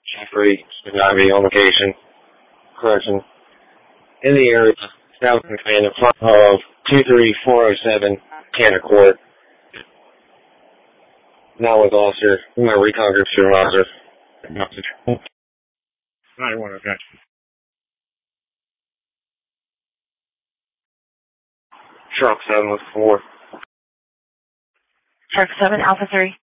Chief 3 should not be on location. Correction. In the area, south and in front of 23407 Canada Court. Now with officer, my recon group supervisor. 91, okay. Truck 7 with 4. Truck 7, Alpha 3.